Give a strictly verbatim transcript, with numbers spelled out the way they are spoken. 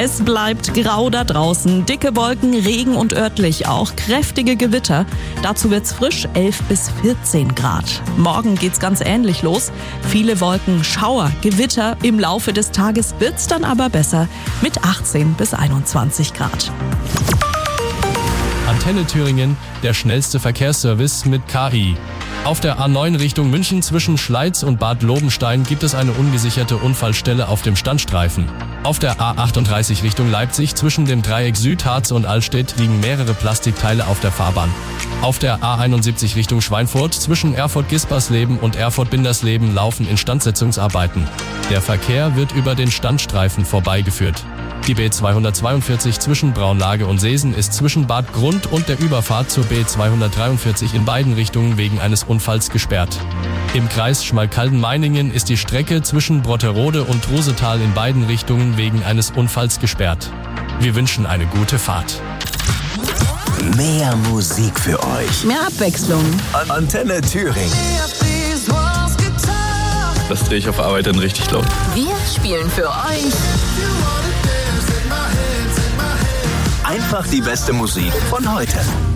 Es bleibt grau da draußen. Dicke Wolken, Regen und örtlich auch kräftige Gewitter. Dazu wird's frisch, elf bis vierzehn Grad. Morgen geht's ganz ähnlich los. Viele Wolken, Schauer, Gewitter. Im Laufe des Tages wird's dann aber besser mit achtzehn bis einundzwanzig Grad. Antenne Thüringen, der schnellste Verkehrsservice mit K I. Auf der A neun Richtung München zwischen Schleiz und Bad Lobenstein gibt es eine ungesicherte Unfallstelle auf dem Standstreifen. Auf der A achtunddreißig Richtung Leipzig zwischen dem Dreieck Süd, Harz und Allstedt liegen mehrere Plastikteile auf der Fahrbahn. Auf der A einundsiebzig Richtung Schweinfurt zwischen Erfurt-Gispersleben und Erfurt-Bindersleben laufen Instandsetzungsarbeiten. Der Verkehr wird über den Standstreifen vorbeigeführt. Die B zweihundertzweiundvierzig zwischen Braunlage und Seesen ist zwischen Bad Grund und der Überfahrt zur B zweihundertdreiundvierzig in beiden Richtungen wegen eines Unfalls gesperrt. Im Kreis Schmalkalden-Meiningen ist die Strecke zwischen Brotterode und Rosetal in beiden Richtungen wegen eines Unfalls gesperrt. Wir wünschen eine gute Fahrt. Mehr Musik für euch. Mehr Abwechslung. Antenne Thüringen. Das drehe ich auf Arbeit dann richtig laut. Wir spielen für euch Einfach die beste Musik von heute.